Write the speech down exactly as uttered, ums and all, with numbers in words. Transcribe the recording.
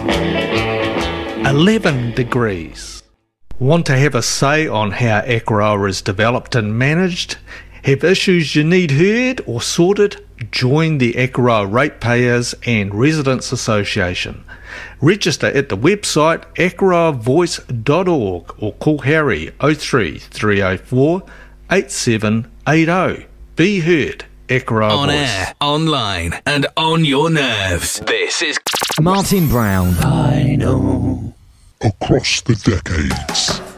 eleven degrees. Want to have a say on how Akaroa is developed and managed? Have issues you need heard or sorted? Join the Akaroa Ratepayers and Residents Association. Register at the website akaroa voice dot org or call Harry oh three, three oh four, eight seven eight oh. Be heard. Akaroa On Voice. air, online, and on your nerves. This is Martin Brown. I know. Across the decades.